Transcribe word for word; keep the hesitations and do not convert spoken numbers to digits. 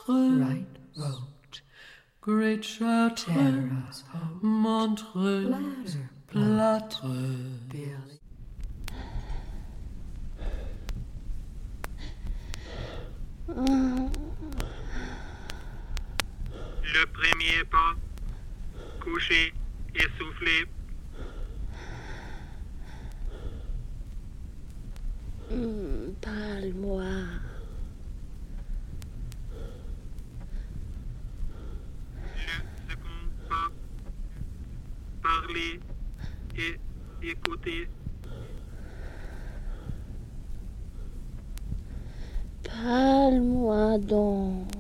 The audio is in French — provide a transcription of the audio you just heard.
Chartres, right road, Great Chartres, Terre Haute, Montreux, Plâtre, Plâtre. Berly. Le premier pas, couché, essoufflé. Mmh, parle-moi. Le second pas, parler et écouter. Parle-moi donc.